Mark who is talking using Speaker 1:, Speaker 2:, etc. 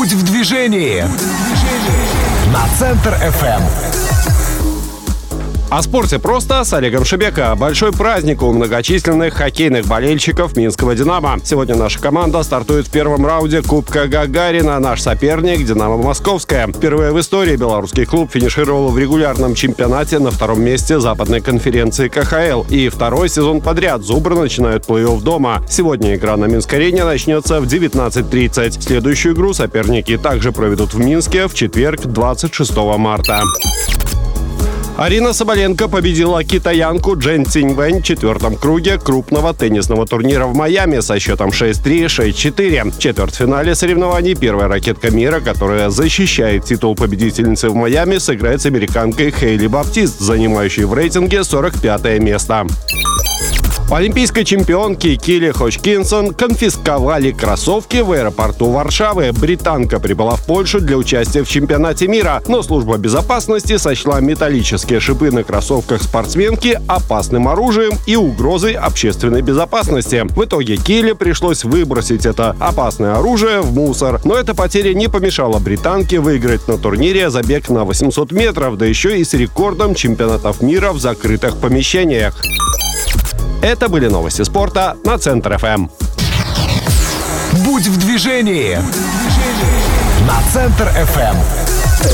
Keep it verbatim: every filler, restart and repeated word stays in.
Speaker 1: Будь в движении на Центр эф эм.
Speaker 2: О спорте просто с Олегом Шебека. Большой праздник у многочисленных хоккейных болельщиков Минского «Динамо». Сегодня наша команда стартует в первом раунде Кубка Гагарина. Наш соперник — «Динамо» Московская. Впервые в истории белорусский клуб финишировал в регулярном чемпионате на втором месте западной конференции ка ха эл. И второй сезон подряд «Зубры» начинают плей-офф дома. Сегодня игра на Минск-арене начнется в девятнадцать тридцать. Следующую игру соперники также проведут в Минске в четверг, двадцать шестого марта. Арина Соболенко победила китаянку Джен Циньвэнь в четвертом круге крупного теннисного турнира в Майами со счетом шесть три — шесть четыре. В четвертьфинале соревнований первая ракетка мира, которая защищает титул победительницы в Майами, сыграет с американкой Хейли Баптист, занимающей в рейтинге сорок пятое место. Олимпийской чемпионке Килли Ходжкинсон конфисковали кроссовки в аэропорту Варшавы. Британка прибыла в Польшу для участия в чемпионате мира, но служба безопасности сочла металлические шипы на кроссовках спортсменки опасным оружием и угрозой общественной безопасности. В итоге Килли пришлось выбросить это опасное оружие в мусор. Но эта потеря не помешала британке выиграть на турнире забег на восемьсот метров, да еще и с рекордом чемпионатов мира в закрытых помещениях. Это были новости спорта на Центр эф эм.
Speaker 1: Будь в движении на Центр эф эм.